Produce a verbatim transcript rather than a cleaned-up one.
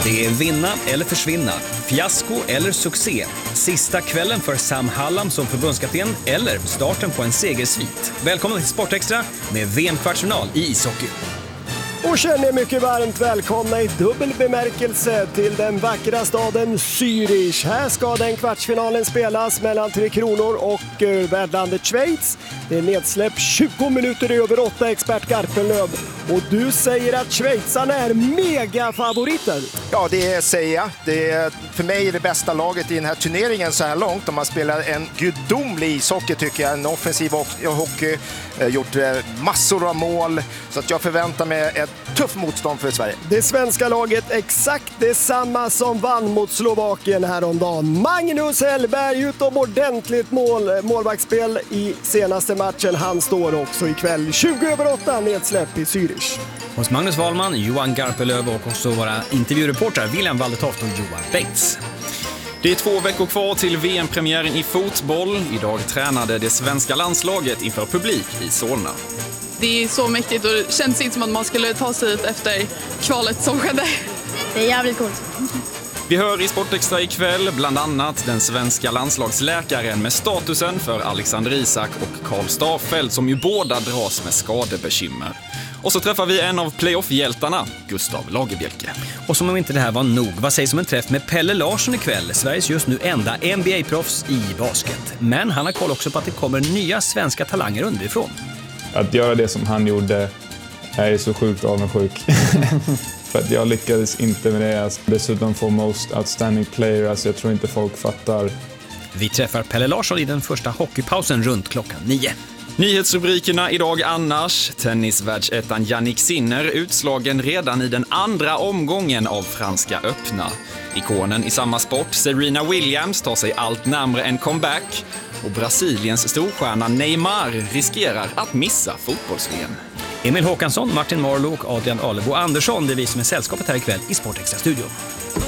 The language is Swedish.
Det är vinna eller försvinna, fiasko eller succé. Sista kvällen för Sam Hallam som förbundskapten eller starten på en segersvit. Välkommen till Sportextra med V M-kvartsfinal i ishockey. Och känner mycket varmt välkomna i dubbel bemärkelse till den vackra staden Zürich. Här ska den kvartsfinalen spelas mellan Tre Kronor och uh, värdlandet Schweiz. Det är nedsläpp tjugo minuter över åtta, expert Garpenlöv. Och du säger att schweizarna är megafavoriter. Ja, det säger jag. Det är för mig det bästa laget i den här turneringen så här långt. De har spelat en gudomlig ishockey tycker jag. En offensiv hockey. Gjort massor av mål. Så att jag förväntar mig ett tufft motstånd för Sverige. Det svenska laget exakt detsamma som vann mot Slovakien häromdagen. Magnus Hellberg utomordentligt mål, målvaktsspel i senaste matchen. Han står också ikväll tjugo över åtta nedsläpp i Zürich. Hos Magnus Wahlman, Johan Garpenlöv och också våra intervjureportrar William Wallertoft och Johan Bengts. Det är två veckor kvar till V M-premiären i fotboll. Idag tränade det svenska landslaget inför publik i Solna. Det är så mäktigt och det känns inte som att man skulle ta sig hit efter kvalet som skedde. Det är jävligt coolt. Vi hör i Sportextra ikväll bland annat den svenska landslagsläkaren med statusen för Alexander Isak och Karl Staffeldt som ju båda dras med skadebekymmer. Och så träffar vi en av playoff-hjältarna, Gustav Lagerbielke. Och som om inte det här var nog, vad sägs om en träff med Pelle Larsson ikväll? Sveriges just nu enda N B A-proffs i basket. Men han har koll också på att det kommer nya svenska talanger underifrån. Att göra det som han gjorde är så sjukt avundsjuk. För att jag lyckades inte med det. Dessutom få most outstanding player. Alltså jag tror inte folk fattar. Vi träffar Pelle Larsson i den första hockeypausen runt klockan nio. Nyhetsrubrikerna idag annars. Tennisvärldsettan Jannik Sinner utslagen redan i den andra omgången av Franska öppna. Ikonen i samma sport, Serena Williams, tar sig allt närmare en comeback. Och Brasiliens storstjärna Neymar riskerar att missa fotbolls-V M. Emil Håkansson, Martin Marlow och Adrian Alebo Andersson, det är vi som är sällskapet här ikväll i Sportextra-studion.